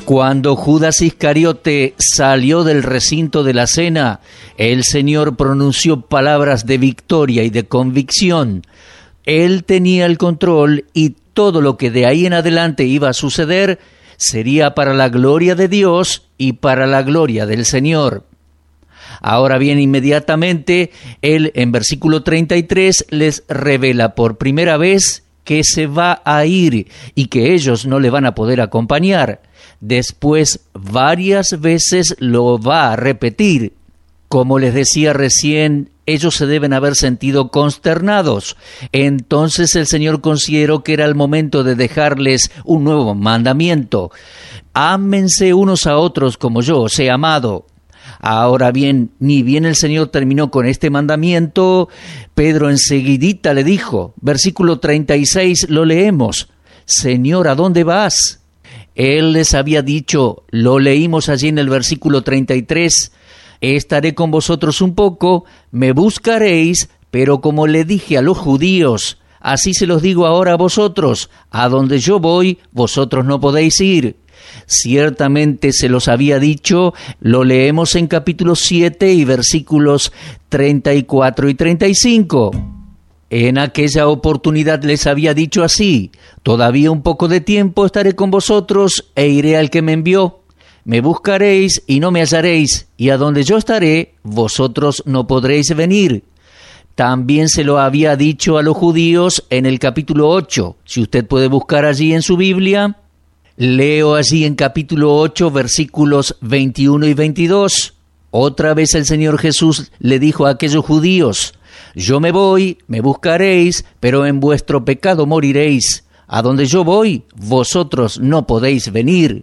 Cuando Judas Iscariote salió del recinto de la cena, el Señor pronunció palabras de victoria y de convicción. Él tenía el control y todo lo que de ahí en adelante iba a suceder sería para la gloria de Dios y para la gloria del Señor. Ahora bien, inmediatamente, Él en versículo 33 les revela por primera vez que se va a ir y que ellos no le van a poder acompañar. Después, varias veces lo va a repetir. Como les decía recién, ellos se deben haber sentido consternados. Entonces el Señor consideró que era el momento de dejarles un nuevo mandamiento. Ámense unos a otros como yo os he amado. Ahora bien, ni bien el Señor terminó con este mandamiento, Pedro enseguidita le dijo, versículo 36 lo leemos, Señor, ¿a dónde vas? Él les había dicho, lo leímos allí en el versículo 33, estaré con vosotros un poco, me buscaréis, pero como le dije a los judíos, así se los digo ahora a vosotros, a donde yo voy, vosotros no podéis ir. Ciertamente se los había dicho, lo leemos en capítulo 7 y versículos 34 y 35. En aquella oportunidad les había dicho así, todavía un poco de tiempo estaré con vosotros e iré al que me envió. Me buscaréis y no me hallaréis, y a donde yo estaré, vosotros no podréis venir. También se lo había dicho a los judíos en el capítulo 8. Si usted puede buscar allí en su Biblia, leo allí en capítulo 8, versículos 21 y 22. Otra vez el Señor Jesús le dijo a aquellos judíos, yo me voy, me buscaréis, pero en vuestro pecado moriréis. A donde yo voy, vosotros no podéis venir.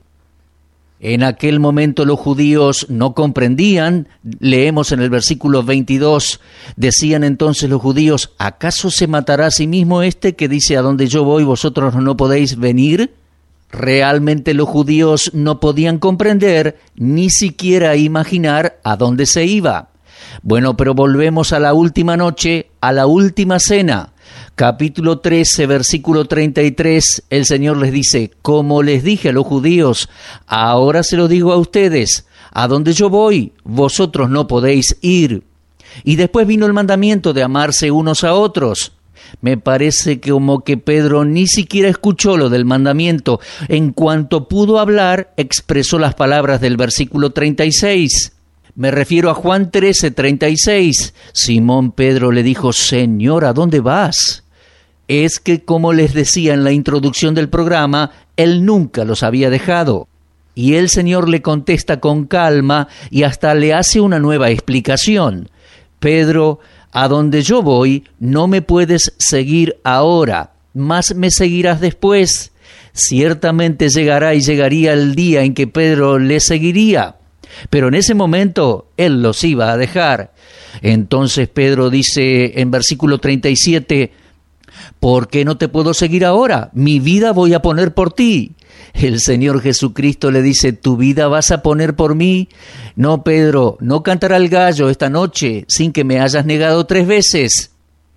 En aquel momento los judíos no comprendían, leemos en el versículo 22, decían entonces los judíos, ¿acaso se matará a sí mismo este que dice a donde yo voy vosotros no podéis venir? Realmente los judíos no podían comprender, ni siquiera imaginar a dónde se iba. Bueno, pero volvemos a la última noche, a la última cena. Capítulo 13, versículo 33, el Señor les dice, como les dije a los judíos, ahora se lo digo a ustedes, a donde yo voy, vosotros no podéis ir. Y después vino el mandamiento de amarse unos a otros. Me parece que como que Pedro ni siquiera escuchó lo del mandamiento. En cuanto pudo hablar, expresó las palabras del versículo 36. Me refiero a Juan 13, 36. Simón Pedro le dijo, Señor, ¿a dónde vas? Es que, como les decía en la introducción del programa, él nunca los había dejado. Y el Señor le contesta con calma y hasta le hace una nueva explicación. Pedro, a donde yo voy, no me puedes seguir ahora, mas me seguirás después. Ciertamente llegará y llegaría el día en que Pedro le seguiría. Pero en ese momento él los iba a dejar. Entonces Pedro dice en versículo 37, ¿por qué no te puedo seguir ahora? Mi vida voy a poner por ti. El Señor Jesucristo le dice, ¿tu vida vas a poner por mí? No, Pedro, no cantará el gallo esta noche sin que me hayas negado 3 veces.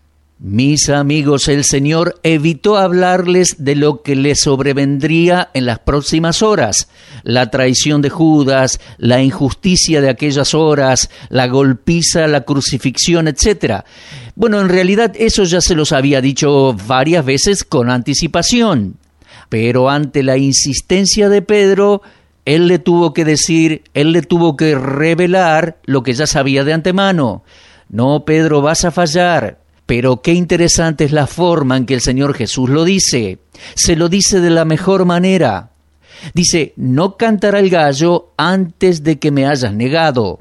Mis amigos, el Señor evitó hablarles de lo que les sobrevendría en las próximas horas. La traición de Judas, la injusticia de aquellas horas, la golpiza, la crucifixión, etc. Bueno, en realidad eso ya se los había dicho varias veces con anticipación. Pero ante la insistencia de Pedro, él le tuvo que decir, él le tuvo que revelar lo que ya sabía de antemano. No, Pedro, vas a fallar. Pero qué interesante es la forma en que el Señor Jesús lo dice. Se lo dice de la mejor manera. Dice, no cantará el gallo antes de que me hayas negado.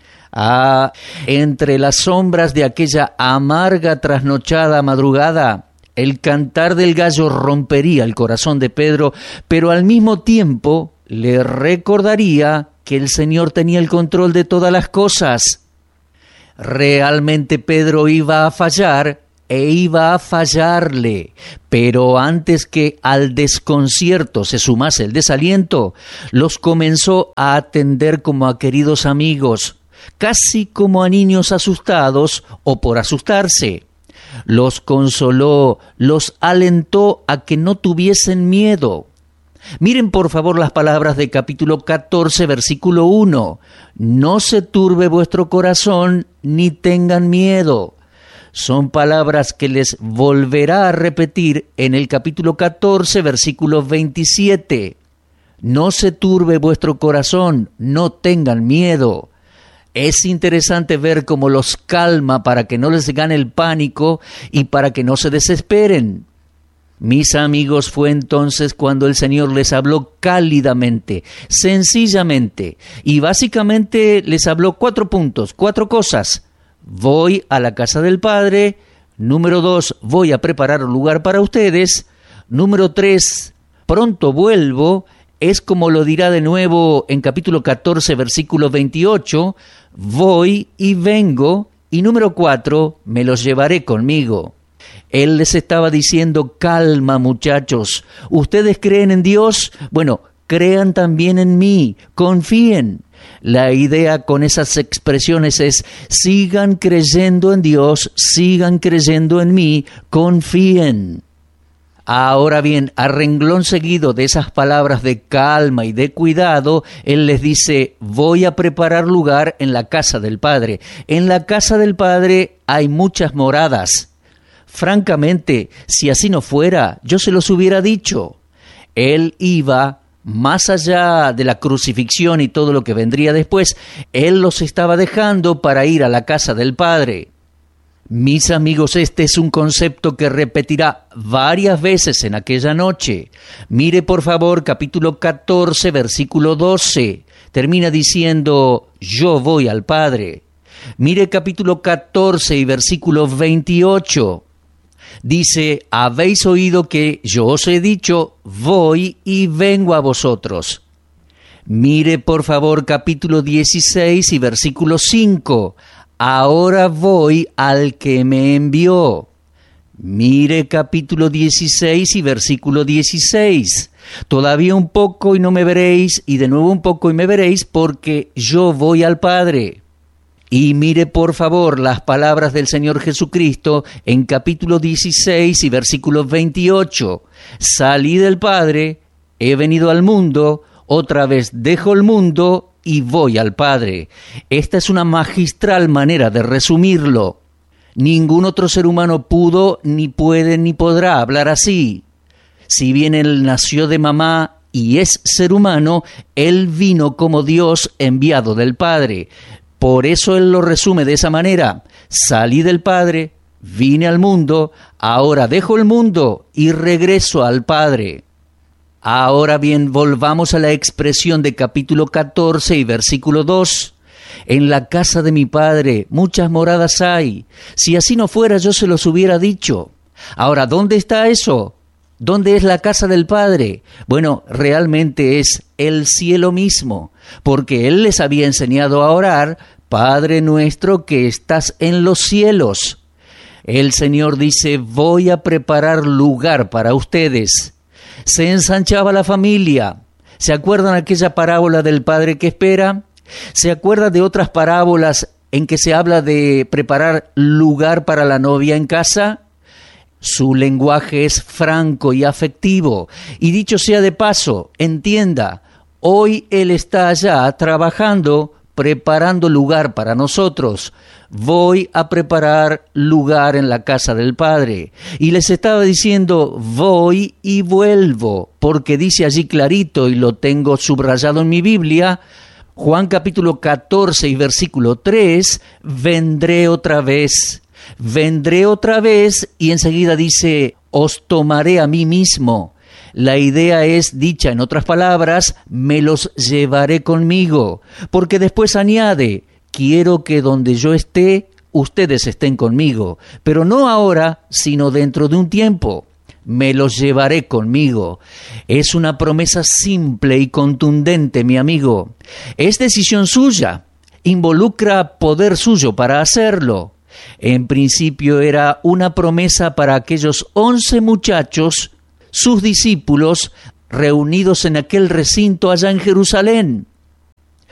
Entre las sombras de aquella amarga trasnochada madrugada, el cantar del gallo rompería el corazón de Pedro, pero al mismo tiempo le recordaría que el Señor tenía el control de todas las cosas. Realmente Pedro iba a fallar e iba a fallarle, pero antes que al desconcierto se sumase el desaliento, los comenzó a atender como a queridos amigos, casi como a niños asustados o por asustarse. Los consoló, los alentó a que no tuviesen miedo. Miren por favor las palabras de capítulo 14, versículo 1. No se turbe vuestro corazón, ni tengan miedo. Son palabras que les volverá a repetir en el capítulo 14, versículo 27. No se turbe vuestro corazón, no tengan miedo. Es interesante ver cómo los calma para que no les gane el pánico y para que no se desesperen. Mis amigos, fue entonces cuando el Señor les habló cálidamente, sencillamente, y básicamente les habló 4 puntos, 4 cosas. Voy a la casa del Padre. Número 2, voy a preparar un lugar para ustedes. Número 3, pronto vuelvo. Es como lo dirá de nuevo en capítulo 14, versículo 28. Voy y vengo. Y número 4, me los llevaré conmigo. Él les estaba diciendo, calma muchachos, ¿ustedes creen en Dios? Bueno, crean también en mí, confíen. La idea con esas expresiones es, sigan creyendo en Dios, sigan creyendo en mí, confíen. Ahora bien, a renglón seguido de esas palabras de calma y de cuidado, Él les dice, voy a preparar lugar en la casa del Padre. En la casa del Padre hay muchas moradas. Francamente, si así no fuera, yo se los hubiera dicho. Él iba más allá de la crucifixión y todo lo que vendría después. Él los estaba dejando para ir a la casa del Padre. Mis amigos, este es un concepto que repetirá varias veces en aquella noche. Mire por favor capítulo 14, versículo 12. Termina diciendo, yo voy al Padre. Mire capítulo 14 y versículo 28. Dice, habéis oído que yo os he dicho, voy y vengo a vosotros. Mire por favor capítulo 16 y versículo 5. Ahora voy al que me envió. Mire capítulo 16 y versículo 16. Todavía un poco y no me veréis, y de nuevo un poco y me veréis, porque yo voy al Padre. Y mire por favor las palabras del Señor Jesucristo en capítulo 16 y versículo 28. Salí del Padre, he venido al mundo, otra vez dejo el mundo y voy al Padre. Esta es una magistral manera de resumirlo. Ningún otro ser humano pudo, ni puede, ni podrá hablar así. Si bien Él nació de mamá y es ser humano, Él vino como Dios enviado del Padre. Por eso Él lo resume de esa manera. Salí del Padre, vine al mundo, ahora dejo el mundo y regreso al Padre. Ahora bien, volvamos a la expresión de capítulo 14 y versículo 2. En la casa de mi Padre muchas moradas hay. Si así no fuera, yo se los hubiera dicho. Ahora, ¿dónde está eso? ¿Dónde es la casa del Padre? Bueno, realmente es el cielo mismo, porque Él les había enseñado a orar, Padre nuestro que estás en los cielos. El Señor dice, voy a preparar lugar para ustedes. Se ensanchaba la familia. ¿Se acuerdan aquella parábola del padre que espera? ¿Se acuerdan de otras parábolas en que se habla de preparar lugar para la novia en casa? Su lenguaje es franco y afectivo. Y dicho sea de paso, entienda, hoy Él está allá trabajando, preparando lugar para nosotros. Voy a preparar lugar en la casa del Padre. Y les estaba diciendo, voy y vuelvo, porque dice allí clarito, y lo tengo subrayado en mi Biblia, Juan capítulo 14 y versículo 3, vendré otra vez, y enseguida dice, os tomaré a mí mismo. La idea es, dicha en otras palabras, me los llevaré conmigo, porque después añade, quiero que donde yo esté, ustedes estén conmigo, pero no ahora, sino dentro de un tiempo. Me los llevaré conmigo. Es una promesa simple y contundente, mi amigo. Es decisión suya, involucra poder suyo para hacerlo. En principio era una promesa para aquellos 11 muchachos, sus discípulos, reunidos en aquel recinto allá en Jerusalén.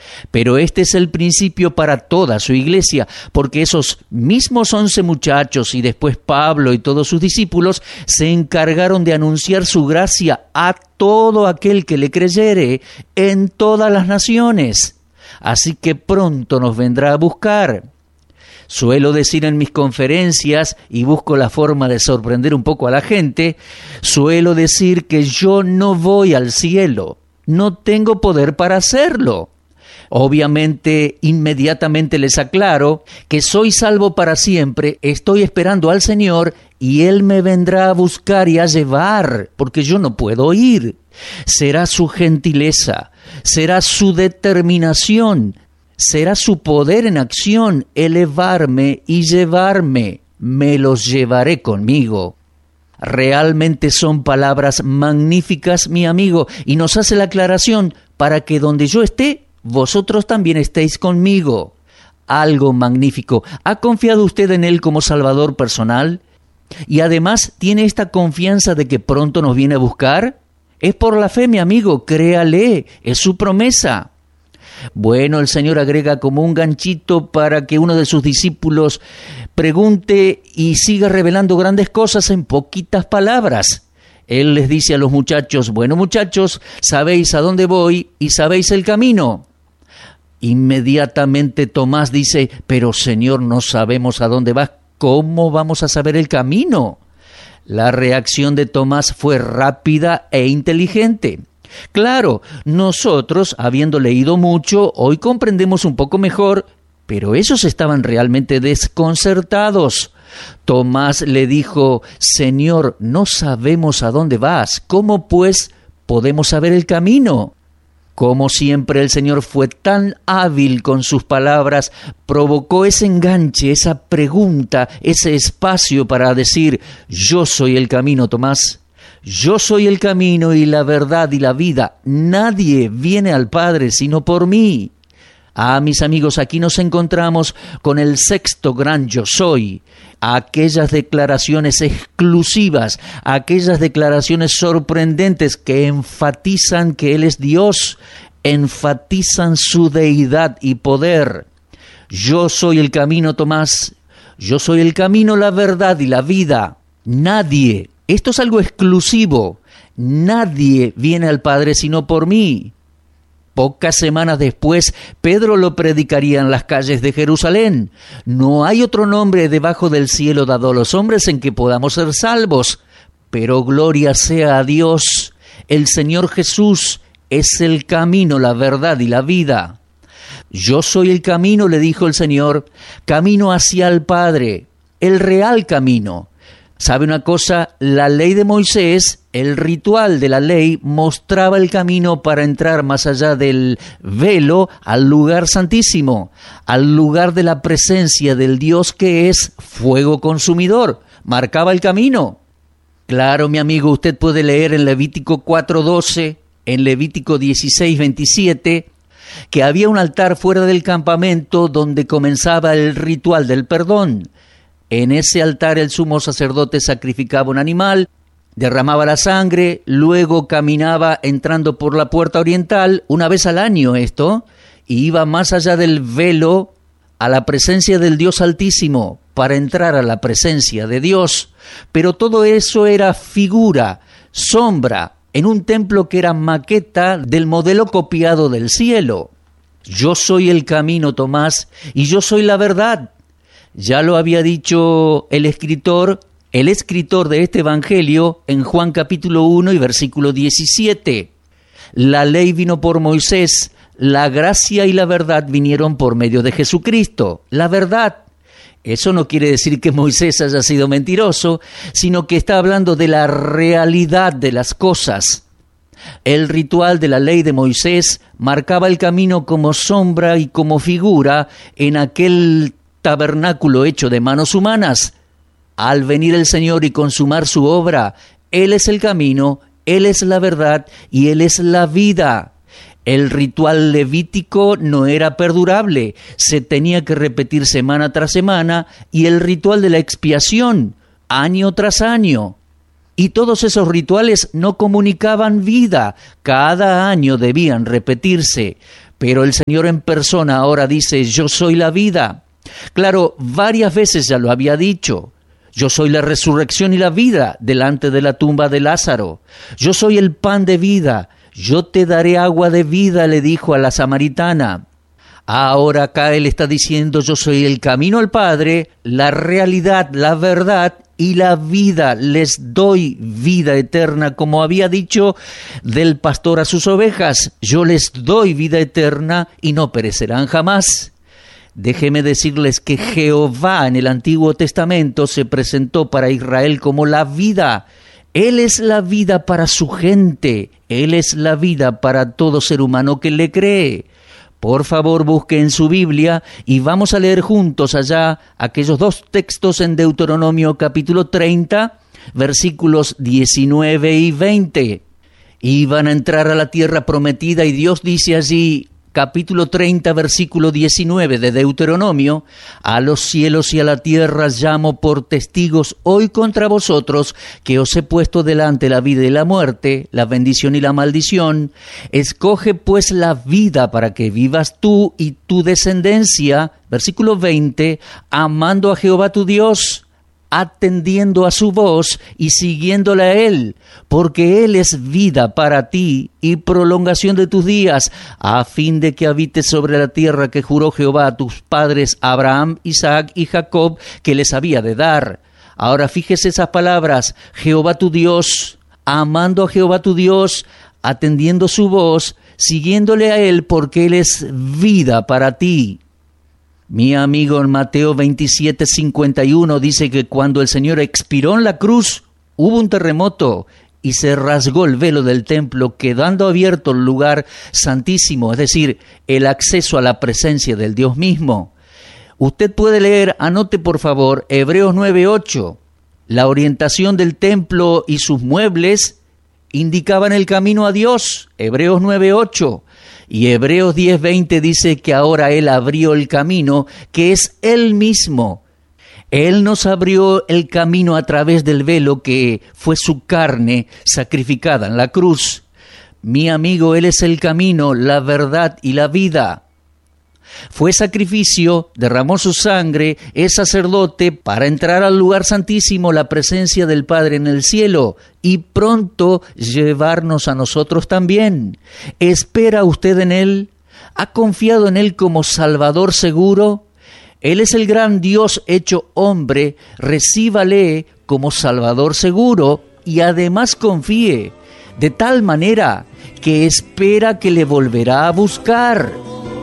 Pero este es el principio para toda su iglesia, porque esos mismos 11 muchachos y después Pablo y todos sus discípulos se encargaron de anunciar su gracia a todo aquel que le creyere en todas las naciones. Así que pronto nos vendrá a buscar. Suelo decir en mis conferencias, y busco la forma de sorprender un poco a la gente, suelo decir que yo no voy al cielo, no tengo poder para hacerlo. Obviamente, inmediatamente les aclaro que soy salvo para siempre, estoy esperando al Señor y Él me vendrá a buscar y a llevar, porque yo no puedo ir. Será su gentileza, será su determinación, será su poder en acción elevarme y llevarme. Me los llevaré conmigo. Realmente son palabras magníficas, mi amigo, y nos hace la aclaración para que donde yo esté, vosotros también estéis conmigo. Algo magnífico. ¿Ha confiado usted en Él como Salvador personal? Y además tiene esta confianza de que pronto nos viene a buscar. Es por la fe, mi amigo, créale, es su promesa. Bueno, el Señor agrega como un ganchito para que uno de sus discípulos pregunte y siga revelando grandes cosas en poquitas palabras. Él les dice a los muchachos, bueno muchachos, sabéis a dónde voy y sabéis el camino. Inmediatamente Tomás dice, pero Señor, no sabemos a dónde vas, ¿cómo vamos a saber el camino? La reacción de Tomás fue rápida e inteligente. Claro, nosotros, habiendo leído mucho, hoy comprendemos un poco mejor, pero ellos estaban realmente desconcertados. Tomás le dijo, Señor, no sabemos a dónde vas, ¿cómo pues podemos saber el camino? Como siempre el Señor fue tan hábil con sus palabras, provocó ese enganche, esa pregunta, ese espacio para decir, yo soy el camino, Tomás. Yo soy el camino y la verdad y la vida. Nadie viene al Padre sino por mí. Mis amigos, aquí nos encontramos con el sexto gran yo soy. Aquellas declaraciones exclusivas, aquellas declaraciones sorprendentes que enfatizan que Él es Dios, enfatizan su deidad y poder. Yo soy el camino, Tomás. Yo soy el camino, la verdad y la vida. Nadie. Esto es algo exclusivo. Nadie viene al Padre sino por mí. Pocas semanas después, Pedro lo predicaría en las calles de Jerusalén. No hay otro nombre debajo del cielo dado a los hombres en que podamos ser salvos. Pero gloria sea a Dios. El Señor Jesús es el camino, la verdad y la vida. Yo soy el camino, le dijo el Señor, camino hacia el Padre, el real camino. ¿Sabe una cosa? La ley de Moisés, el ritual de la ley, mostraba el camino para entrar más allá del velo al lugar santísimo, al lugar de la presencia del Dios que es fuego consumidor. Marcaba el camino. Claro, mi amigo, usted puede leer en Levítico 4:12, en Levítico 16:27, que había un altar fuera del campamento donde comenzaba el ritual del perdón. En ese altar el sumo sacerdote sacrificaba un animal, derramaba la sangre, luego caminaba entrando por la puerta oriental, una vez al año esto, y iba más allá del velo a la presencia del Dios Altísimo para entrar a la presencia de Dios. Pero todo eso era figura, sombra, en un templo que era maqueta del modelo copiado del cielo. Yo soy el camino, Tomás, y yo soy la verdad. Ya lo había dicho el escritor de este evangelio en Juan capítulo 1 y versículo 17. La ley vino por Moisés, la gracia y la verdad vinieron por medio de Jesucristo. La verdad. Eso no quiere decir que Moisés haya sido mentiroso, sino que está hablando de la realidad de las cosas. El ritual de la ley de Moisés marcaba el camino como sombra y como figura en aquel tabernáculo hecho de manos humanas. Al venir el Señor y consumar su obra, Él es el camino, Él es la verdad y Él es la vida. El ritual levítico no era perdurable, se tenía que repetir semana tras semana, y el ritual de la expiación, año tras año. Y todos esos rituales no comunicaban vida, cada año debían repetirse. Pero el Señor en persona ahora dice, yo soy la vida. Claro, varias veces ya lo había dicho. Yo soy la resurrección y la vida delante de la tumba de Lázaro. Yo soy el pan de vida. Yo te daré agua de vida, le dijo a la samaritana. Ahora acá él está diciendo, yo soy el camino al Padre, la realidad, la verdad y la vida. Les doy vida eterna, como había dicho del pastor a sus ovejas. Yo les doy vida eterna y no perecerán jamás. Déjeme decirles que Jehová en el Antiguo Testamento se presentó para Israel como la vida. Él es la vida para su gente. Él es la vida para todo ser humano que le cree. Por favor, busque en su Biblia y vamos a leer juntos allá aquellos dos textos en Deuteronomio capítulo 30, versículos 19 y 20. Iban a entrar a la tierra prometida y Dios dice allí, capítulo 30, versículo 19 de Deuteronomio, a los cielos y a la tierra llamo por testigos hoy contra vosotros, que os he puesto delante la vida y la muerte, la bendición y la maldición. Escoge pues la vida para que vivas tú y tu descendencia, versículo 20, amando a Jehová tu Dios, atendiendo a su voz y siguiéndole a Él, porque Él es vida para ti y prolongación de tus días, a fin de que habites sobre la tierra que juró Jehová a tus padres Abraham, Isaac y Jacob, que les había de dar. Ahora fíjese esas palabras, Jehová tu Dios, amando a Jehová tu Dios, atendiendo su voz, siguiéndole a Él, porque Él es vida para ti. Mi amigo en Mateo 27:51 dice que cuando el Señor expiró en la cruz, hubo un terremoto y se rasgó el velo del templo, quedando abierto el lugar santísimo, es decir, el acceso a la presencia del Dios mismo. Usted puede leer, anote por favor, Hebreos 9:8. La orientación del templo y sus muebles indicaban el camino a Dios, Hebreos 9:8. Y Hebreos 10:20 dice que ahora Él abrió el camino, que es Él mismo. Él nos abrió el camino a través del velo que fue su carne sacrificada en la cruz. Mi amigo, Él es el camino, la verdad y la vida. Fue sacrificio, derramó su sangre, es sacerdote para entrar al lugar santísimo, la presencia del Padre en el cielo, y pronto llevarnos a nosotros también. ¿Espera usted en Él? ¿Ha confiado en Él como Salvador seguro? Él es el gran Dios hecho hombre, recíbale como Salvador seguro y además confíe, de tal manera que espera que le volverá a buscar.